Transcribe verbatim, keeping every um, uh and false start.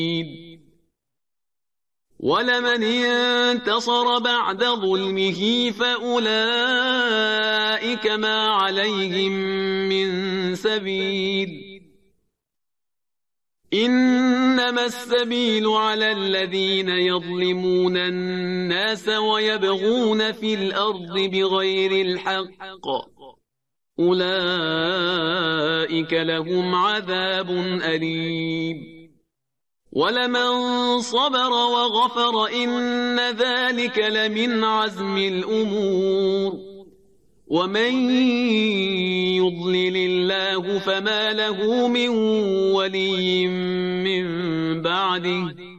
ولمن انتصر بعد ظلمه فأولئك ما عليهم من سبيل إنما السبيل على الذين يظلمون الناس ويبغون في الأرض بغير الحق أولئك لهم عذاب أليم ولمن صبر وغفر إن ذلك لمن عزم الأمور ومن يضلل الله فما له من ولي من بعده